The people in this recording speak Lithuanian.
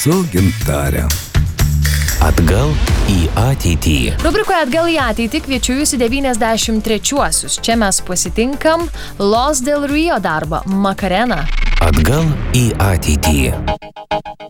su Gintare. Atgal į ateitį. Rubrikoje Atgal į ateitį kviečiu jūs į 93-uosius. Čia mes pasitinkam Los Del Rio darbą Macarena. Atgal į ateitį.